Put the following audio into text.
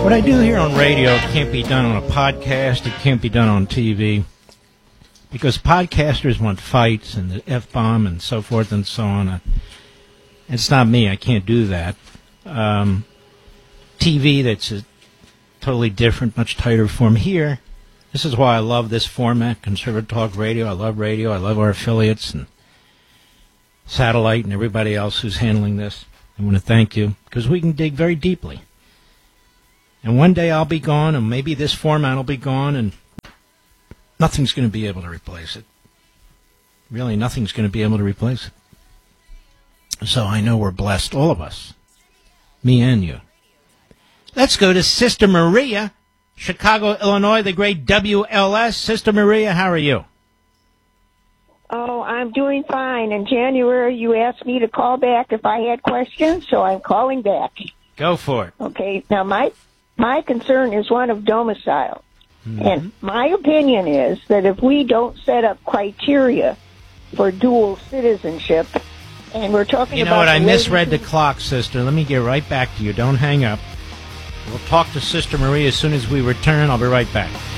What I do here on radio can't be done on a podcast. It can't be done on TV. Because podcasters want fights and the F-bomb and so forth and so on. It's not me. I can't do that. TV, that's a totally different, much tighter form. Here, this is why I love this format, Conservative Talk Radio. I love radio. I love our affiliates and Satellite and everybody else who's handling this. I want to thank you because we can dig very deeply. And one day I'll be gone, and maybe this format will be gone, and nothing's going to be able to replace it. Really, nothing's going to be able to replace it. So I know we're blessed, all of us, me and you. Let's go to Sister Maria, Chicago, Illinois, the great WLS. Sister Maria, how are you? Oh, I'm doing fine. In January, you asked me to call back if I had questions, so I'm calling back. Go for it. Okay. Now, my concern is one of domicile. Mm-hmm. And my opinion is that if we don't set up criteria for dual citizenship, and we're talking about... You know what? I misread the clock, sister. Let me get right back to you. Don't hang up. We'll talk to Sister Maria as soon as we return. I'll be right back.